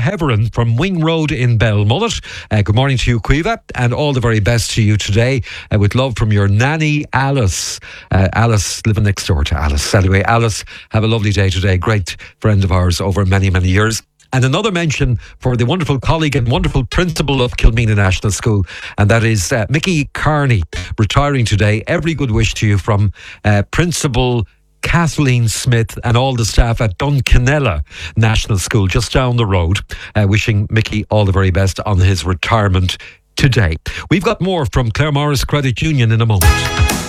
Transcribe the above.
Heverin from Wing Road in Belmullet. Good morning to you, Caoimhe, and all the very best to you today. With love from your nanny, Alice. Alice, living next door to Alice. Anyway, Alice, have a lovely day today. Great friend of ours over many, many years. And another mention for the wonderful colleague and wonderful principal of Kilmena National School, and that is Mickey Carney, retiring today. Every good wish to you from Principal Kathleen Smith and all the staff at Duncanella National School, just down the road. Wishing Mickey all the very best on his retirement today. We've got more from Claremorris Credit Union in a moment.